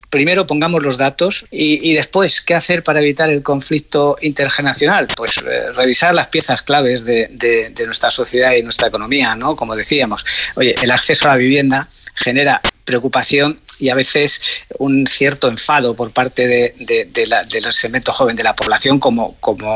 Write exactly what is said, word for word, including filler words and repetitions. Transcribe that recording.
primero pongamos los datos y, y después, ¿qué hacer para evitar el conflicto intergeneracional? Pues eh, revisar las piezas claves de, de, de nuestra sociedad y nuestra economía, ¿no? Como decíamos, oye, el acceso a la vivienda genera preocupación y a veces un cierto enfado por parte de, de, de, la, de los segmentos jóvenes de la población como, como